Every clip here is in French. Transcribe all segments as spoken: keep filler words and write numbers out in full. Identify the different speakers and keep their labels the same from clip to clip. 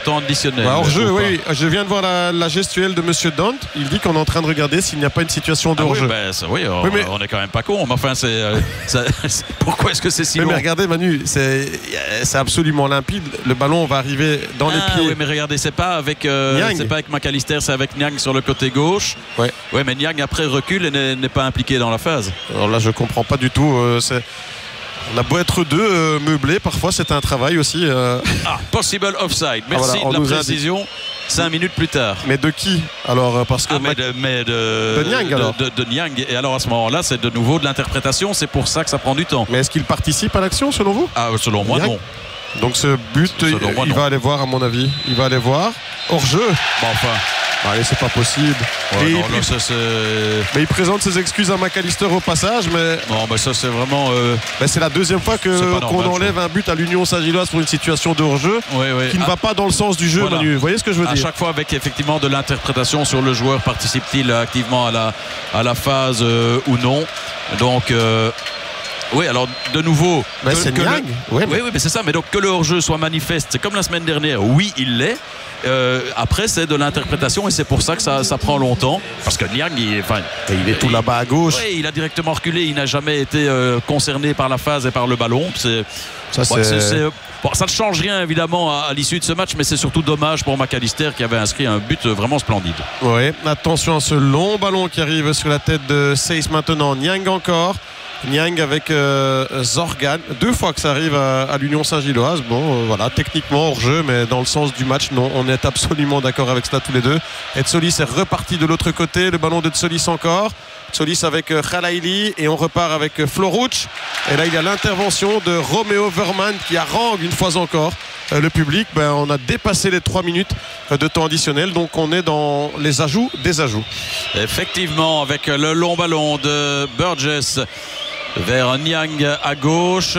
Speaker 1: temps additionnel.
Speaker 2: Bah, hors-jeu, oui. Je viens de voir la, la gestuelle de Monsieur Dante. Il dit qu'on est en train de regarder s'il n'y a pas une situation de
Speaker 1: ah
Speaker 2: hors-jeu.
Speaker 1: Oui, ben, ça, oui, on,
Speaker 2: oui mais...
Speaker 1: on est quand même pas con. Mais enfin, c'est, euh, ça, c'est, pourquoi est-ce que c'est si
Speaker 2: mais,
Speaker 1: long?
Speaker 2: mais regardez, Manu, c'est, c'est absolument limpide. Le ballon va arriver dans
Speaker 1: ah,
Speaker 2: les pieds.
Speaker 1: Oui, mais regardez, c'est pas avec, euh, c'est pas avec McAllister, c'est avec Niang sur le côté gauche.
Speaker 2: Ouais.
Speaker 1: Ouais, mais Niang après recule et n'est, n'est pas impliqué dans la phase.
Speaker 2: Alors là, je comprends pas du tout. Euh, c'est... On a beau être deux euh, meublés, parfois c'est un travail aussi. Euh...
Speaker 1: Ah, possible offside. Merci ah, voilà, de la précision. Cinq minutes plus tard.
Speaker 2: Mais de qui alors parce que
Speaker 1: ah, mais, de, mais de,
Speaker 2: de Niang alors.
Speaker 1: De, de, de Niang. Et alors à ce moment-là, c'est de nouveau de l'interprétation. C'est pour ça que ça prend du temps.
Speaker 2: Mais est-ce qu'il participe à l'action selon vous?
Speaker 1: Ah, selon moi, Niang. Non.
Speaker 2: Donc ce but, selon il, moi, il va aller voir à mon avis. Il va aller voir hors jeu.
Speaker 1: Bon, enfin.
Speaker 2: Allez, c'est pas possible.
Speaker 1: Ouais,
Speaker 2: et
Speaker 1: non,
Speaker 2: il,
Speaker 1: là, ça, c'est...
Speaker 2: Mais il présente ses excuses à McAllister au passage. Mais
Speaker 1: non, mais ça c'est vraiment. Euh...
Speaker 2: Ben, c'est la deuxième fois que, normal, qu'on enlève un but à l'Union Saint-Gilloise pour une situation de hors-jeu
Speaker 1: oui, oui.
Speaker 2: qui ne
Speaker 1: ah,
Speaker 2: va pas dans le sens du jeu, voilà. Manu. Vous voyez ce que je veux
Speaker 1: à
Speaker 2: dire?
Speaker 1: À chaque fois avec effectivement de l'interprétation sur le joueur, participe-t-il activement à la, à la phase euh, ou non. Donc. Euh... Oui, alors de nouveau.
Speaker 2: Ben, que, c'est que le...
Speaker 1: oui, mais... oui, oui, mais c'est ça. Mais donc que le hors-jeu soit manifeste, c'est comme la semaine dernière. Oui, il l'est. Euh, après, c'est de l'interprétation et c'est pour ça que ça, ça prend longtemps. Parce que Niang, il, enfin,
Speaker 2: il est tout là-bas à gauche.
Speaker 1: Oui, il a directement reculé. Il n'a jamais été euh, concerné par la phase et par le ballon. C'est,
Speaker 2: ça,
Speaker 1: ouais,
Speaker 2: c'est...
Speaker 1: c'est, c'est, bon, ça ne change rien évidemment à, à l'issue de ce match, mais c'est surtout dommage pour McAllister qui avait inscrit un but vraiment splendide.
Speaker 2: Oui, attention à ce long ballon qui arrive sur la tête de Seyss maintenant. Niang encore. Niang avec euh, Zorgan, deux fois que ça arrive à, à l'Union Saint-Gilloise. Bon, euh, voilà, techniquement hors jeu, mais dans le sens du match, non, on est absolument d'accord avec cela tous les deux. Etsolis est reparti de l'autre côté, le ballon de Etsolis encore. Etsolis avec euh, Khalaili et on repart avec euh, Floruch. Et là, il y a l'intervention de Roméo Verman qui harangue une fois encore euh, le public. Ben, on a dépassé les trois minutes euh, de temps additionnel, donc on est dans les ajouts des ajouts.
Speaker 1: Effectivement, avec le long ballon de Burgess vers Niang à gauche.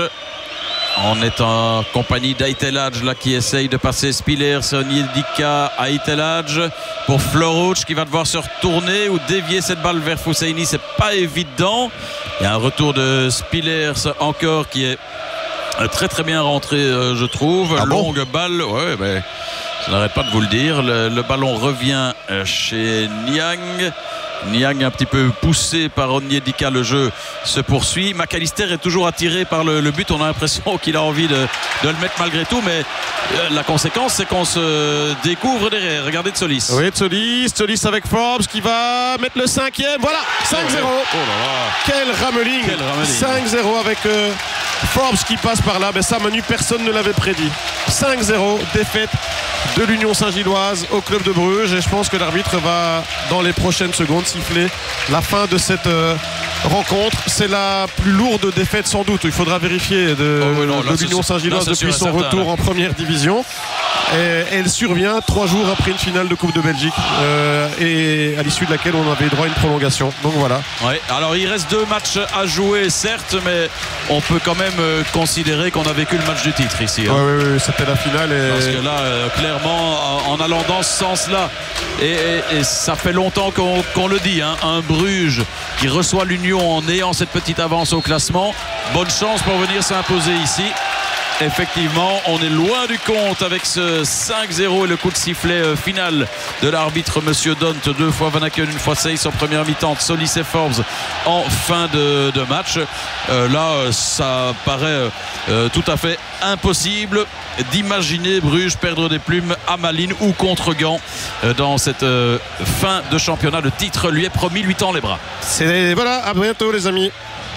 Speaker 1: On est en compagnie d'Aitelage là qui essaye de passer Spillers, Onyedika à Aitelage pour Floruch qui va devoir se retourner ou dévier cette balle vers Fousseini. C'est pas évident. Il y a un retour de Spillers encore qui est très très bien rentré, euh, je trouve.
Speaker 2: Ah
Speaker 1: Longue
Speaker 2: bon
Speaker 1: balle. Ouais, mais je n'arrête pas de vous le dire. Le, le ballon revient chez Niang. Niang un petit peu poussé par Onyedika, le jeu se poursuit. McAllister est toujours attiré par le, le but. On a l'impression qu'il a envie de, de le mettre malgré tout, mais euh, la conséquence c'est qu'on se découvre derrière. Regardez Tsolis.
Speaker 2: Oui, Tsolis, Tsolis avec Forbes qui va mettre le cinquième. Voilà, cinq zéro.
Speaker 1: Oh là là.
Speaker 2: Quel rameling.
Speaker 1: Quel rameling.
Speaker 2: cinq zéro avec euh, Forbes qui passe par là. Mais ça, Manu, personne ne l'avait prédit. cinq zéro, défaite de l'Union Saint-Gilloise au club de Bruges. Et je pense que l'arbitre va, dans les prochaines secondes, siffler la fin de cette euh, rencontre. C'est la plus lourde défaite sans doute. Il faudra vérifier de,
Speaker 1: oh oui, non, là,
Speaker 2: de l'Union Saint-Gilloise
Speaker 1: là,
Speaker 2: depuis son
Speaker 1: certain,
Speaker 2: retour
Speaker 1: là.
Speaker 2: en première division. Et elle survient trois jours après une finale de Coupe de Belgique euh, et à l'issue de laquelle on avait droit à une prolongation. Donc voilà.
Speaker 1: Ouais, alors il reste deux matchs à jouer certes, mais on peut quand même euh, considérer qu'on a vécu le match du titre ici. Hein.
Speaker 2: Ouais, ouais, ouais, c'était la finale. Et...
Speaker 1: Parce que là, euh, clairement, en, en allant dans ce sens-là, et, et, et ça fait longtemps qu'on, qu'on le dit, hein, un Bruges qui reçoit l'Union en ayant cette petite avance au classement. Bonne chance pour venir s'imposer ici. Effectivement, on est loin du compte avec ce cinq zéro et le coup de sifflet final de l'arbitre Monsieur Dont, deux fois Van Aken, une fois Seyss en première mi-temps, Tsolis et Forbes en fin de, de match. Euh, là, ça paraît euh, tout à fait impossible d'imaginer Bruges perdre des plumes à Malines ou contre Gand euh, dans cette euh, fin de championnat. Le titre lui est promis, lui tend les bras.
Speaker 2: C'est, voilà, à bientôt les amis.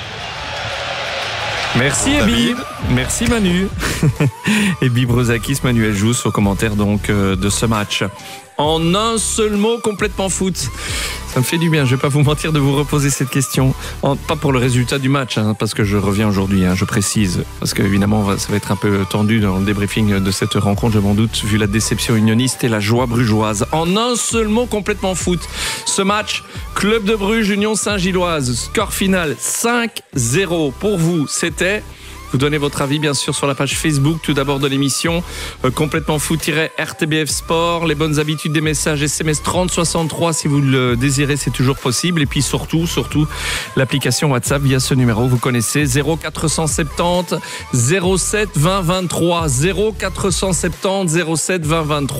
Speaker 3: Merci Ebi, merci Manu. Ebi Brozakis, Manuel Jousse au commentaire donc euh, de ce match. En un seul mot, complètement foot. Ça me fait du bien, je ne vais pas vous mentir de vous reposer cette question. En, pas pour le résultat du match, hein, parce que je reviens aujourd'hui, hein, je précise. Parce qu'évidemment, ça va être un peu tendu dans le débriefing de cette rencontre, je m'en doute, vu la déception unioniste et la joie brugeoise. En un seul mot, complètement foot. Ce match, Club de Bruges, Union Saint-Gilloise, score final cinq zéro. Pour vous, c'était... Vous donnez votre avis bien sûr sur la page Facebook tout d'abord de l'émission euh, complètement foot-R T B F Sport, les bonnes habitudes des messages S M S trente soixante-trois si vous le désirez, c'est toujours possible, et puis surtout surtout l'application WhatsApp via ce numéro, vous connaissez zéro quatre cent soixante-dix zéro sept vingt vingt-trois zéro quatre cent soixante-dix zéro sept vingt vingt-trois.